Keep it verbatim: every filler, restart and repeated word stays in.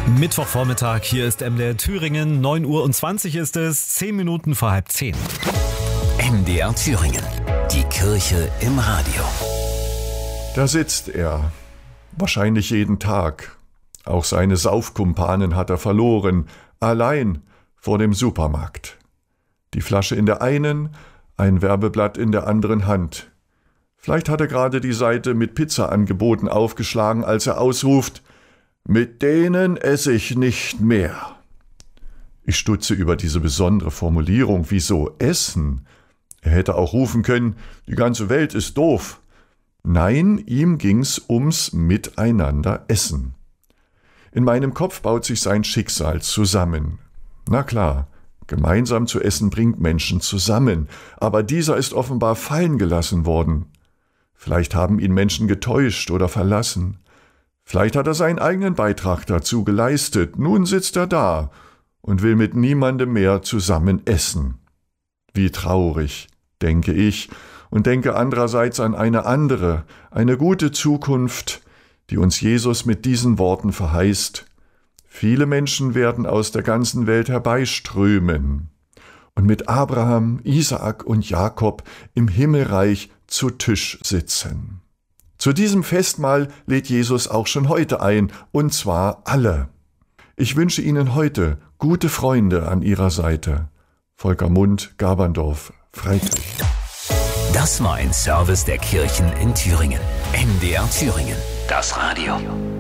Mittwochvormittag, hier ist M D R Thüringen, neun Uhr und zwanzig ist es, zehn Minuten vor halb zehn. M D R Thüringen, die Kirche im Radio. Da sitzt er, wahrscheinlich jeden Tag. Auch seine Saufkumpanen hat er verloren, allein vor dem Supermarkt. Die Flasche in der einen, ein Werbeblatt in der anderen Hand. Vielleicht hat er gerade die Seite mit Pizza-Angeboten aufgeschlagen, als er ausruft: Mit denen esse ich nicht mehr. Ich stutze über diese besondere Formulierung. Wieso essen? Er hätte auch rufen können: Die ganze Welt ist doof. Nein, ihm ging's ums Miteinander essen. In meinem Kopf baut sich sein Schicksal zusammen. Na klar, gemeinsam zu essen bringt Menschen zusammen, aber dieser ist offenbar fallen gelassen worden. Vielleicht haben ihn Menschen getäuscht oder verlassen. Vielleicht hat er seinen eigenen Beitrag dazu geleistet. Nun sitzt er da und will mit niemandem mehr zusammen essen. Wie traurig, denke ich, und denke andererseits an eine andere, eine gute Zukunft, die uns Jesus mit diesen Worten verheißt: Viele Menschen werden aus der ganzen Welt herbeiströmen und mit Abraham, Isaak und Jakob im Himmelreich zu Tisch sitzen. Zu diesem Festmahl lädt Jesus auch schon heute ein, und zwar alle. Ich wünsche Ihnen heute gute Freunde an Ihrer Seite. Volker Mund, Gaberndorf, Friedrich. Das war ein Service der Kirchen in Thüringen. M D R Thüringen, das Radio.